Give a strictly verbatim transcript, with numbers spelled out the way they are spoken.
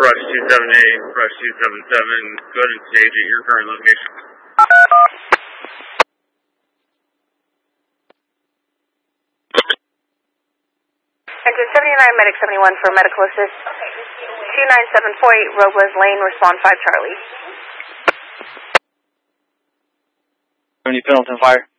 Brush two seven eight, Brush two seven seven, go ahead and stage at your current location. Engine seventy-nine, Medic seventy-one for medical assist. two nine seven four eight, Robles Lane, respond five Charlie. Any Pendleton Fire?